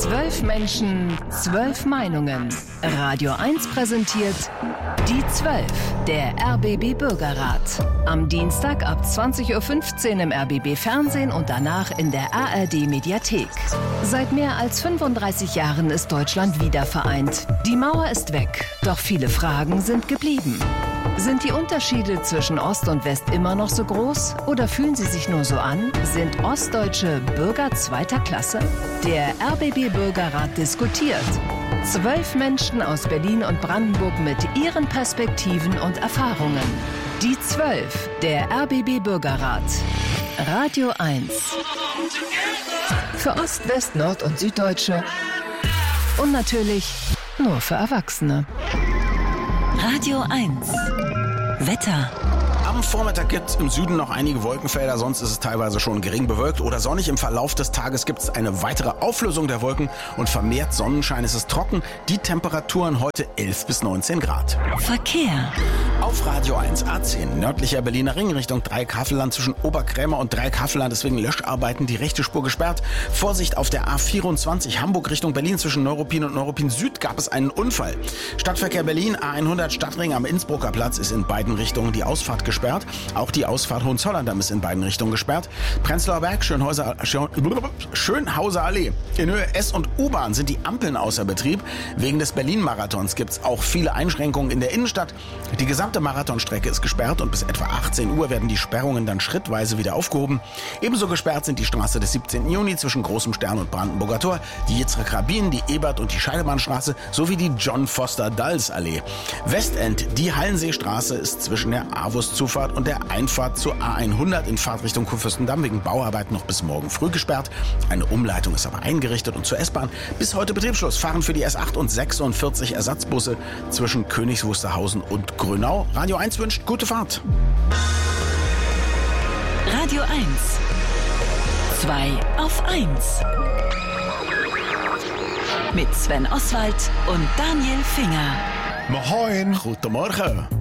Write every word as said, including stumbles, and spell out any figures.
Zwölf Menschen, zwölf Meinungen. Radio eins präsentiert Die Zwölf, der R B B Bürgerrat. Am Dienstag ab zwanzig Uhr fünfzehn im R B B Fernsehen und danach in der A R D Mediathek. Seit mehr als fünfunddreißig Jahren ist Deutschland wieder vereint. Die Mauer ist weg, doch viele Fragen sind geblieben. Sind die Unterschiede zwischen Ost und West immer noch so groß? Oder fühlen sie sich nur so an? Sind Ostdeutsche Bürger zweiter Klasse? Der R B B Bürgerrat diskutiert. Zwölf Menschen aus Berlin und Brandenburg mit ihren Perspektiven und Erfahrungen. Die Zwölf, der R B B Bürgerrat. Radio eins. Für Ost, West, Nord- und Süddeutsche. Und natürlich nur für Erwachsene. Radio eins. Wetter. Am Vormittag gibt es im Süden noch einige Wolkenfelder, sonst ist es teilweise schon gering bewölkt oder sonnig. Im Verlauf des Tages gibt es eine weitere Auflösung der Wolken und vermehrt Sonnenschein. Es ist trocken. Die Temperaturen heute elf bis neunzehn Grad. Verkehr. Auf Radio eins A zehn, nördlicher Berliner Ring Richtung Dreieck-Havelland zwischen Oberkrämer und Dreieck-Havelland, deswegen Löscharbeiten, die rechte Spur gesperrt. Vorsicht auf der A vierundzwanzig, Hamburg Richtung Berlin zwischen Neuruppin und Neuruppin Süd gab es einen Unfall. Stadtverkehr Berlin, A hundert Stadtring am Innsbrucker Platz ist in beiden Richtungen die Ausfahrt gesperrt. Auch die Ausfahrt Hohenzollern-Damm ist in beiden Richtungen gesperrt. Prenzlauer Berg, Schönhauser, Schönhauser Allee. In Höhe S- und U-Bahn sind die Ampeln außer Betrieb. Wegen des Berlin-Marathons gibt es auch viele Einschränkungen in der Innenstadt. Die gesamte Marathonstrecke ist gesperrt und bis etwa achtzehn Uhr werden die Sperrungen dann schrittweise wieder aufgehoben. Ebenso gesperrt sind die Straße des siebzehnten Juni zwischen Großem Stern und Brandenburger Tor, die Yitzhak Rabin, die Ebert- und die Scheidemannstraße sowie die John Foster Dulles Allee. Westend, die Hallenseestraße ist zwischen der Avus-Zufahrt und der Einfahrt zur A hundert in Fahrtrichtung Kurfürstendamm wegen Bauarbeiten noch bis morgen früh gesperrt. Eine Umleitung ist aber eingerichtet und zur S-Bahn bis heute Betriebsschluss. Fahren für die S acht und sechsundvierzig Ersatzbusse zwischen Königs Wusterhausen und Grönau. Radio eins wünscht gute Fahrt. Radio eins. Zwei auf eins. Mit Sven Oswald und Daniel Finger. Moin. Guten Morgen.